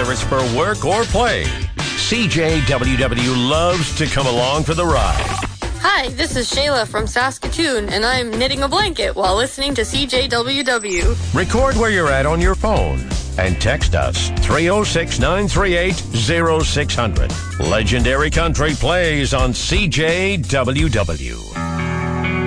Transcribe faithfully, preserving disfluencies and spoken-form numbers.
whether it's for work or play. C J W W loves to come along for the ride. Hi, this is Shayla from Saskatoon, and I'm knitting a blanket while listening to C J W W. Record where you're at on your phone and text us three oh six, nine three eight, oh six hundred. Legendary Country plays on C J W W.